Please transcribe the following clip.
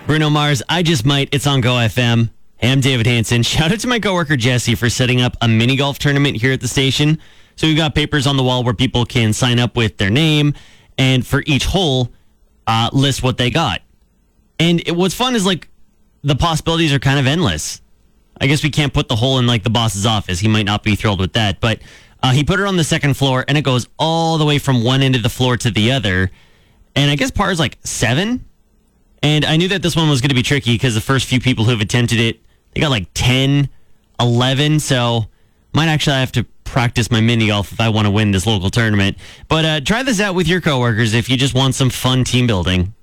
Bruno Mars, I Just Might. It's on Go FM. Hey, I'm David Hansen. Shout out to my coworker Jesse for setting up a mini golf tournament here at the station. So we've got papers on the wall where people can sign up with their name, and for each hole, list what they got. And what's fun is like the possibilities are kind of endless. I guess we can't put the hole in like the boss's office. He might not be thrilled with that, but he put it on the second floor, and it goes all the way from one end of the floor to the other. And I guess par is like 7. And I knew that this one was going to be tricky because the first few people who have attempted it, they got like 10, 11. So might actually have to practice my mini golf if I want to win this local tournament. But try this out with your coworkers if you just want some fun team building.